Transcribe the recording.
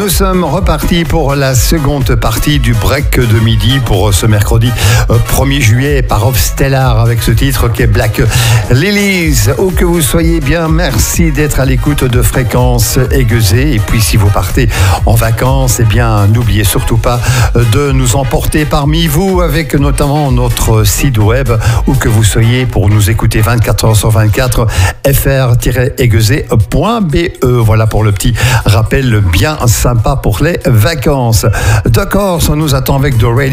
Nous sommes repartis pour la seconde partie du break de midi pour ce mercredi 1er juillet par Off Stellar avec ce titre qui est Black Lilies. Où que vous soyez bien, merci d'être à l'écoute de Fréquences Aiguisées. Et puis si vous partez en vacances, eh bien n'oubliez surtout pas de nous emporter parmi vous avec notamment notre site web où que vous soyez pour nous écouter 24h sur 24 fr-aiguisé.be. Voilà pour le petit rappel bien sympa pour les vacances. D'accord, ça nous attend avec The Radio.